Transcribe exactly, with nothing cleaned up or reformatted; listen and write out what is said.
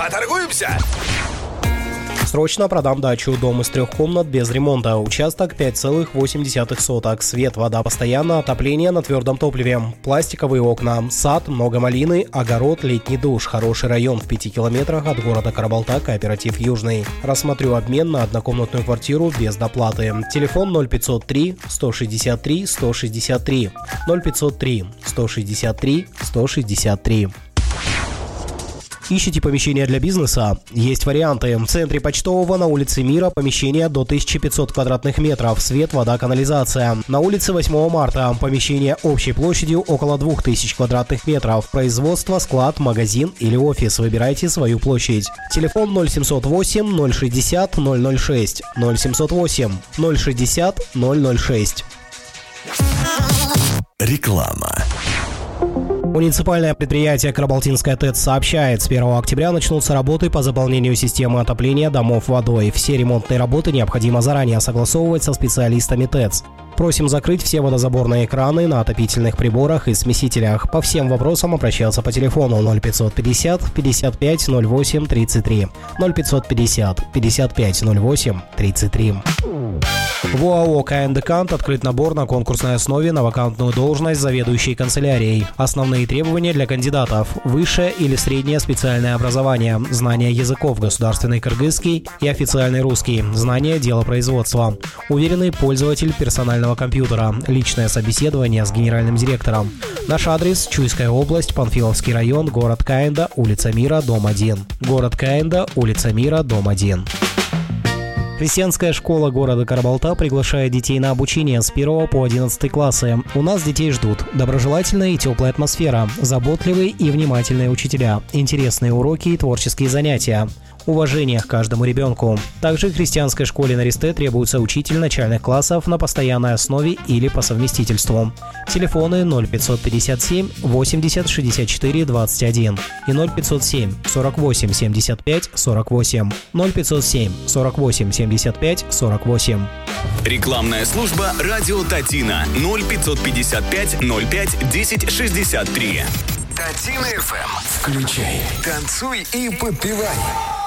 Поторгуемся? Срочно продам дачу. Дом из трех комнат без ремонта. Участок пять целых восемь десятых соток. Свет, вода постоянно, отопление на твердом топливе. Пластиковые окна. Сад, много малины, огород, летний душ. Хороший район в пяти километрах от города Карабалта, кооператив Южный. Рассмотрю обмен на однокомнатную квартиру без доплаты. Телефон ноль пятьсот три сто шестьдесят три сто шестьдесят три. ноль пятьсот три сто шестьдесят три сто шестьдесят три. Ищите помещение для бизнеса? Есть варианты. В центре Почтового на улице Мира помещение до тысяча пятьсот квадратных метров. Свет, вода, канализация. На улице восьмого марта помещение общей площадью около двух тысяч квадратных метров. Производство, склад, магазин или офис. Выбирайте свою площадь. Телефон ноль семьсот восемь ноль шестьдесят ноль ноль шесть. ноль семьсот восемь ноль шестьдесят ноль ноль шесть. Реклама. Муниципальное предприятие «Карабалтинская ТЭЦ» сообщает, с первого октября начнутся работы по заполнению системы отопления домов водой. Все ремонтные работы необходимо заранее согласовывать со специалистами ТЭЦ. Просим закрыть все водозаборные краны на отопительных приборах и смесителях. По всем вопросам обращаться по телефону ноль пятьсот пятьдесят пятьдесят пять ноль восемь тридцать три. ноль пятьсот пятьдесят пятьдесят пять ноль восемь тридцать три. В ОАО КН «Декант» открыт набор на конкурсной основе на вакантную должность заведующей канцелярией. Основные требования для кандидатов – высшее или среднее специальное образование, знание языков государственный кыргызский и официальный русский, знание делопроизводства, уверенный пользователь персонального компьютера, личное собеседование с генеральным директором. Наш адрес – Чуйская область, Панфиловский район, город Каинда, улица Мира, дом один. Город Каинда, улица Мира, дом один. Христианская школа города Карабалта приглашает детей на обучение с первого по одиннадцатый классы. У нас детей ждут доброжелательная и теплая атмосфера, заботливые и внимательные учителя, интересные уроки и творческие занятия, уважение к каждому ребенку. Также в христианской школе на Ристе требуется учитель начальных классов на постоянной основе или по совместительству. Телефоны ноль пятьсот пятьдесят семь восемьдесят шестьдесят четыре двадцать один и ноль пятьсот семь сорок восемь семьдесят пять сорок восемь. ноль пятьсот семь сорок восемь семьдесят пять сорок восемь. Рекламная служба «Радио Татина» ноль пятьсот пятьдесят пять ноль пять десять шестьдесят три. Татина эф эм. Включай, танцуй и подпевай.